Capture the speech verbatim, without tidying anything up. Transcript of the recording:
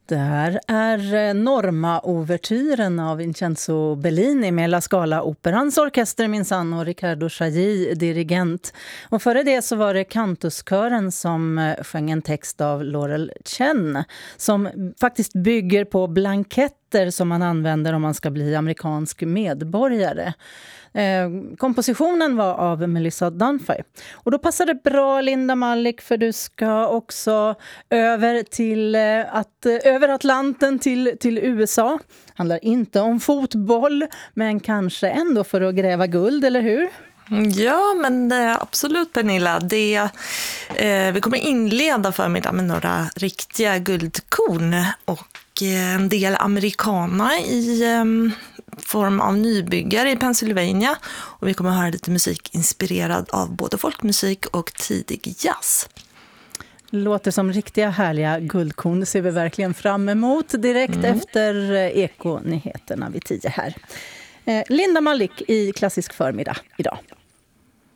Det här är Norma-ouvertyren av Vincenzo Bellini med La Scala-operans orkester minsann och Riccardo Chailly, dirigent. Och före det så var det Cantuskören som sjöng en text av Laurel Chen som faktiskt bygger på blanketter som man använder om man ska bli amerikansk medborgare. Eh, kompositionen var av Melissa Dunphy. Och då passar det bra, Linda Malik, för du ska också över till eh, att, eh, över Atlanten till, till U S A. Handlar inte om fotboll, men kanske ändå för att gräva guld, eller hur? Ja, men eh, absolut, Pernilla. Det, eh, vi kommer inleda förmiddag med några riktiga guldkorn och eh, en del americana i eh, form av nybyggare i Pennsylvania. Och vi kommer att höra lite musik inspirerad av både folkmusik och tidig jazz. Låter som riktiga härliga guldkorn, ser vi verkligen fram emot direkt mm. efter Eko-nyheterna vid tio här. Linda Malik i Klassisk förmiddag idag.